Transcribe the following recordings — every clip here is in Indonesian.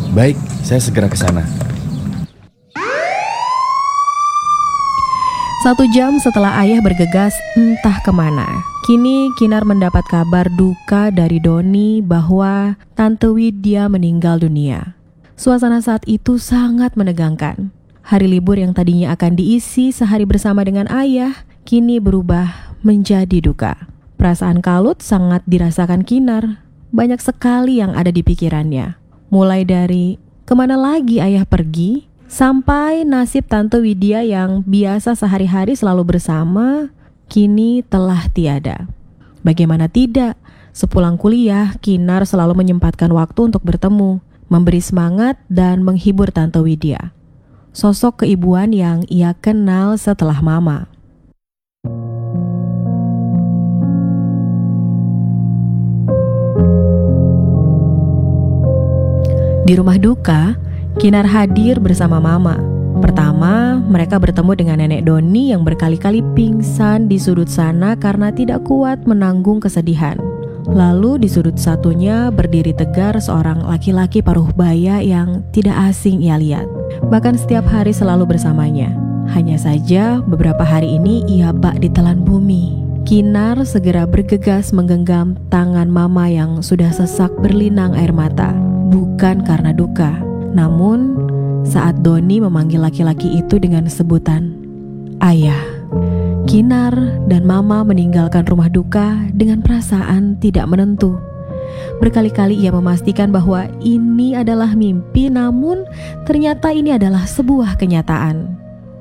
Baik, saya segera ke sana. 1 jam setelah ayah bergegas entah kemana, kini Kinar mendapat kabar duka dari Doni bahwa Tante Widya meninggal dunia. Suasana saat itu sangat menegangkan. Hari libur yang tadinya akan diisi sehari bersama dengan ayah, kini berubah menjadi duka. Perasaan kalut sangat dirasakan Kinar. Banyak sekali yang ada di pikirannya. Mulai dari kemana lagi ayah pergi, sampai nasib Tante Widya yang biasa sehari-hari selalu bersama, kini telah tiada. Bagaimana tidak, sepulang kuliah, Kinar selalu menyempatkan waktu untuk bertemu, memberi semangat dan menghibur Tante Widya. Sosok keibuan yang ia kenal setelah mama. Di rumah duka, Kinar hadir bersama mama. Pertama, mereka bertemu dengan nenek Doni yang berkali-kali pingsan di sudut sana karena tidak kuat menanggung kesedihan. Lalu di sudut satunya berdiri tegar seorang laki-laki paruh baya yang tidak asing ia lihat. Bahkan setiap hari selalu bersamanya. Hanya saja beberapa hari ini ia bak ditelan bumi. Kinar segera bergegas menggenggam tangan mama yang sudah sesak berlinang air mata. Bukan karena duka. Namun, saat Doni memanggil laki-laki itu dengan sebutan ayah, Kinar dan mama meninggalkan rumah duka dengan perasaan tidak menentu. Berkali-kali ia memastikan bahwa ini adalah mimpi, namun ternyata ini adalah sebuah kenyataan.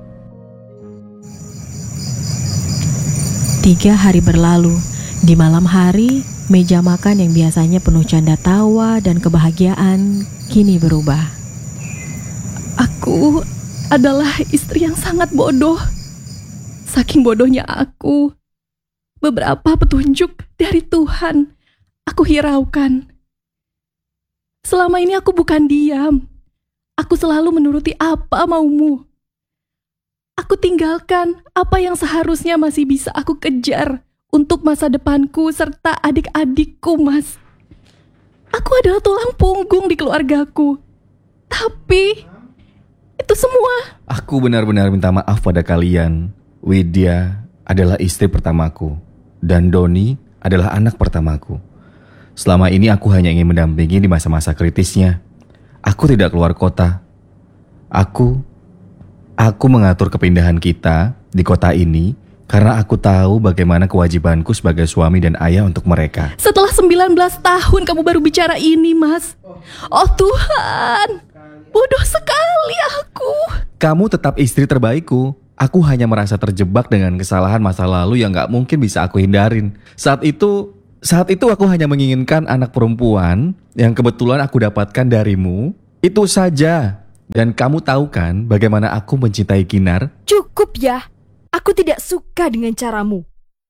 3 hari berlalu. Di malam hari, meja makan yang biasanya penuh canda tawa dan kebahagiaan kini berubah. Aku adalah istri yang sangat bodoh. Saking bodohnya aku, beberapa petunjuk dari Tuhan aku hiraukan. Selama ini aku bukan diam. Aku selalu menuruti apa maumu. Aku tinggalkan apa yang seharusnya masih bisa aku kejar untuk masa depanku serta adik-adikku, Mas. Aku adalah tulang punggung di keluargaku. Tapi itu semua. Aku benar-benar minta maaf pada kalian. Widya adalah istri pertamaku dan Doni adalah anak pertamaku. Selama ini aku hanya ingin mendampingi di masa-masa kritisnya. Aku tidak keluar kota. Aku mengatur kepindahan kita di kota ini karena aku tahu bagaimana kewajibanku sebagai suami dan ayah untuk mereka. Setelah 19 tahun kamu baru bicara ini, Mas. Oh Tuhan, bodoh sekali aku. Kamu tetap istri terbaikku. Aku hanya merasa terjebak dengan kesalahan masa lalu yang gak mungkin bisa aku hindarin. Saat itu aku hanya menginginkan anak perempuan yang kebetulan aku dapatkan darimu. Itu saja. Dan kamu tahu kan bagaimana aku mencintai Kinar? Cukup ya. Aku tidak suka dengan caramu.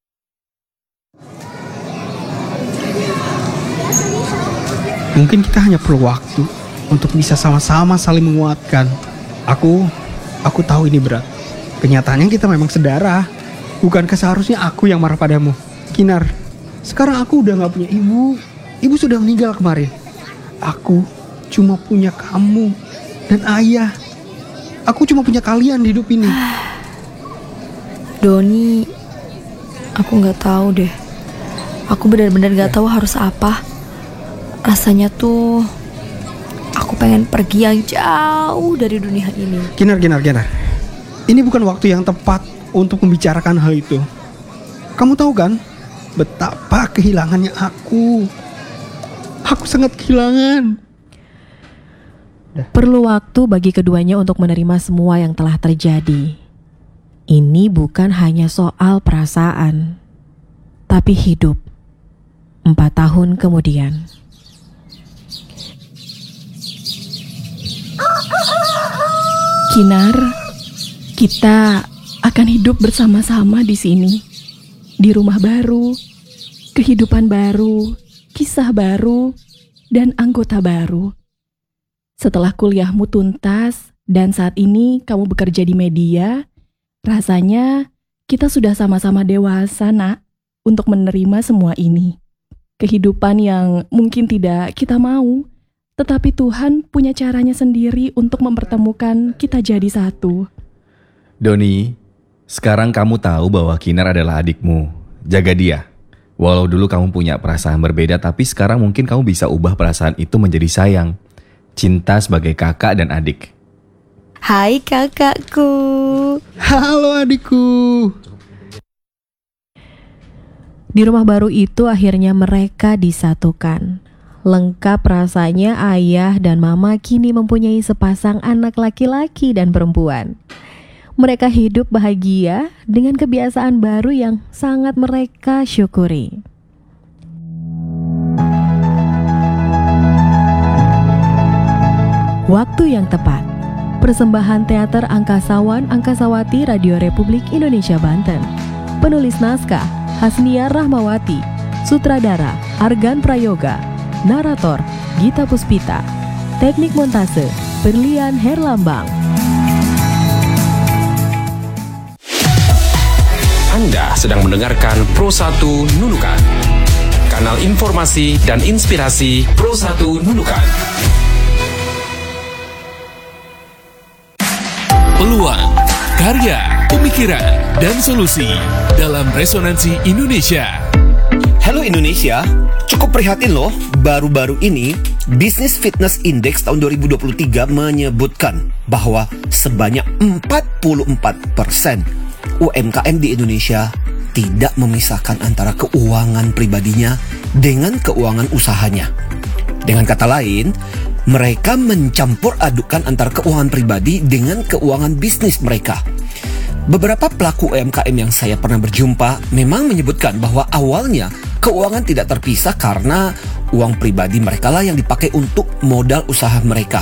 Mungkin kita hanya perlu waktu untuk bisa sama-sama saling menguatkan. Aku tahu ini berat. Kenyataannya kita memang sedarah. Bukankah seharusnya aku yang marah padamu? Kinar, sekarang aku udah gak punya ibu. Ibu sudah meninggal kemarin. Aku cuma punya kamu dan ayah. Aku cuma punya kalian di hidup ini. Doni, aku gak tahu deh. Aku benar-benar gak tahu harus apa. Rasanya tuh aku pengen pergi yang jauh dari dunia ini. Kinar. Ini bukan waktu yang tepat untuk membicarakan hal itu. Kamu tahu kan betapa kehilangannya aku. Aku sangat kehilangan. Perlu waktu bagi keduanya untuk menerima semua yang telah terjadi. Ini bukan hanya soal perasaan, tapi hidup. 4 tahun kemudian. Kinar, kita akan hidup bersama-sama di sini. Di rumah baru, kehidupan baru, kisah baru, dan anggota baru. Setelah kuliahmu tuntas dan saat ini kamu bekerja di media, rasanya kita sudah sama-sama dewasa, Nak, untuk menerima semua ini. Kehidupan yang mungkin tidak kita mau, Tetapi Tuhan punya caranya sendiri untuk mempertemukan kita jadi satu. Doni, sekarang kamu tahu bahwa Kinar adalah adikmu. Jaga dia. Walau dulu kamu punya perasaan berbeda, tapi sekarang mungkin kamu bisa ubah perasaan itu menjadi sayang. Cinta sebagai kakak dan adik. Hai kakakku. Halo adikku. Di rumah baru itu akhirnya mereka disatukan. Lengkap rasanya ayah dan mama kini mempunyai sepasang anak laki-laki dan perempuan. Mereka hidup bahagia dengan kebiasaan baru yang sangat mereka syukuri. Waktu yang tepat. Persembahan teater Angkasawan Angkasawati Radio Republik Indonesia Banten. Penulis naskah Hasnia Rahmawati. Sutradara Argan Prayoga. Narator Gita Puspita. Teknik montase Berlian Herlambang. Anda sedang mendengarkan Pro 1 Nunukan, kanal informasi dan inspirasi Pro 1 Nunukan. Peluang, karya, pemikiran, dan solusi dalam Resonansi Indonesia. Halo Indonesia, cukup prihatin loh, baru-baru ini Business Fitness Index tahun 2023 menyebutkan bahwa sebanyak 44% UMKM di Indonesia tidak memisahkan antara keuangan pribadinya dengan keuangan usahanya. Dengan kata lain, mereka mencampur adukan antara keuangan pribadi dengan keuangan bisnis mereka. Beberapa pelaku UMKM yang saya pernah berjumpa memang menyebutkan bahwa awalnya keuangan tidak terpisah karena uang pribadi mereka lah yang dipakai untuk modal usaha mereka.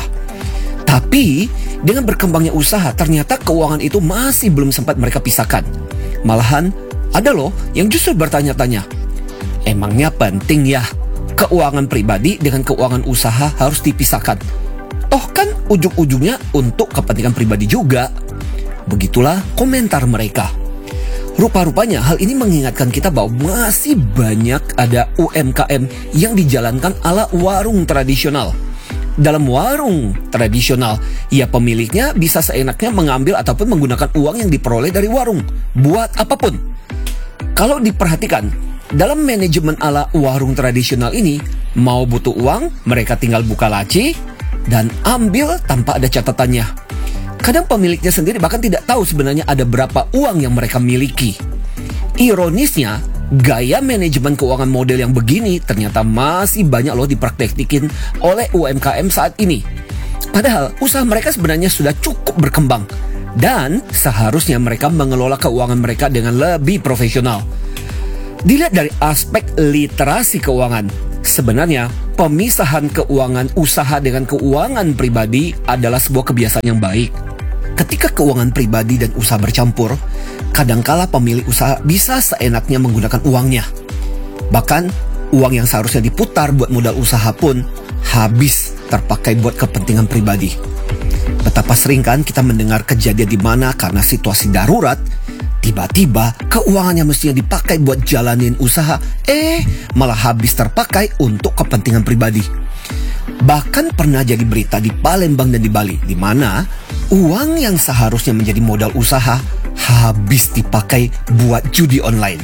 Tapi dengan berkembangnya usaha, ternyata keuangan itu masih belum sempat mereka pisahkan. Malahan ada loh yang justru bertanya-tanya, emangnya penting ya keuangan pribadi dengan keuangan usaha harus dipisahkan? Toh kan ujung-ujungnya untuk kepentingan pribadi juga. Begitulah komentar mereka. Rupa-rupanya hal ini mengingatkan kita bahwa masih banyak ada UMKM yang dijalankan ala warung tradisional. Dalam warung tradisional, ya pemiliknya bisa seenaknya mengambil ataupun menggunakan uang yang diperoleh dari warung buat apapun. Kalau diperhatikan, dalam manajemen ala warung tradisional ini, mau butuh uang, mereka tinggal buka laci dan ambil tanpa ada catatannya. Kadang pemiliknya sendiri bahkan tidak tahu sebenarnya ada berapa uang yang mereka miliki. Ironisnya, gaya manajemen keuangan model yang begini ternyata masih banyak loh dipraktekin oleh UMKM saat ini. Padahal usaha mereka sebenarnya sudah cukup berkembang dan seharusnya mereka mengelola keuangan mereka dengan lebih profesional. Dilihat dari aspek literasi keuangan, sebenarnya pemisahan keuangan usaha dengan keuangan pribadi adalah sebuah kebiasaan yang baik. Ketika keuangan pribadi dan usaha bercampur, kadangkala pemilik usaha bisa seenaknya menggunakan uangnya. Bahkan uang yang seharusnya diputar buat modal usaha pun habis terpakai buat kepentingan pribadi. Betapa sering kan kita mendengar kejadian di mana karena situasi darurat, tiba-tiba keuangan yang mestinya dipakai buat jalanin usaha, malah habis terpakai untuk kepentingan pribadi. Bahkan pernah jadi berita di Palembang dan di Bali, di mana uang yang seharusnya menjadi modal usaha habis dipakai buat judi online.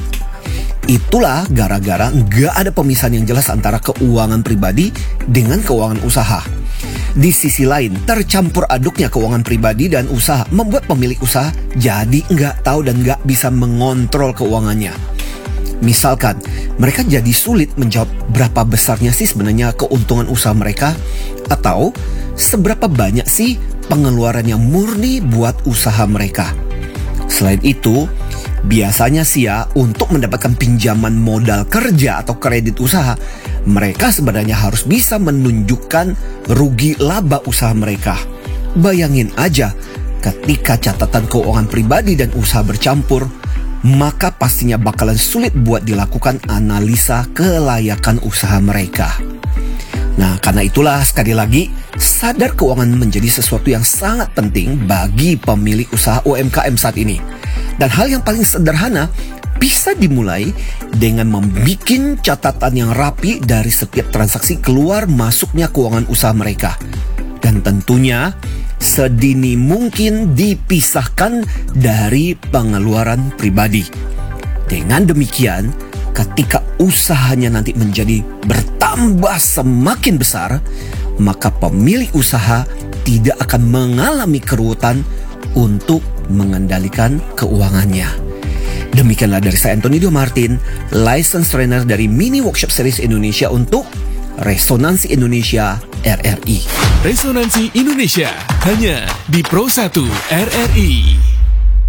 Itulah gara-gara nggak ada pemisahan yang jelas antara keuangan pribadi dengan keuangan usaha. Di sisi lain, tercampur aduknya keuangan pribadi dan usaha membuat pemilik usaha jadi nggak tahu dan nggak bisa mengontrol keuangannya. Misalkan, mereka jadi sulit menjawab berapa besarnya sih sebenarnya keuntungan usaha mereka, atau seberapa banyak sih pengeluaran yang murni buat usaha mereka. Selain itu, biasanya sih ya, untuk mendapatkan pinjaman modal kerja atau kredit usaha, mereka sebenarnya harus bisa menunjukkan rugi laba usaha mereka. Bayangin aja, ketika catatan keuangan pribadi dan usaha bercampur, maka pastinya bakalan sulit buat dilakukan analisa kelayakan usaha mereka. Nah, karena itulah sekali lagi, sadar keuangan menjadi sesuatu yang sangat penting bagi pemilik usaha UMKM saat ini. Dan hal yang paling sederhana bisa dimulai dengan membuat catatan yang rapi dari setiap transaksi keluar masuknya keuangan usaha mereka. Dan tentunya sedini mungkin dipisahkan dari pengeluaran pribadi. Dengan demikian, ketika usahanya nanti menjadi bertambah semakin besar, maka pemilik usaha tidak akan mengalami keruwetan untuk mengendalikan keuangannya. Demikianlah dari saya Anthony Dio Martin, License Trainer dari Mini Workshop Series Indonesia untuk Resonansi Indonesia RRI. Resonansi Indonesia hanya di Pro 1 RRI.